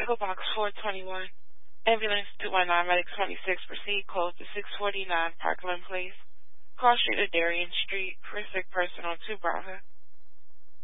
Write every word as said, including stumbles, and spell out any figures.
Echo Box four twenty-one. Ambulance two one nine, Medic twenty-six, proceed close to six forty-nine Parkland Place. Cross Street to Darien Street for a sick person on two Bravo.